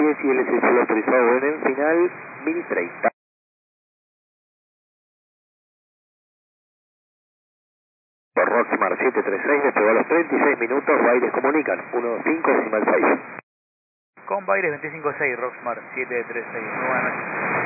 10 y él es el solo autorizado en final 1030. Por Roxmar 736, despegó a los 36 minutos, Baires comunican, 125 decimal 6. Con Baires 25-6, Roxmar 736, muy buenas noches.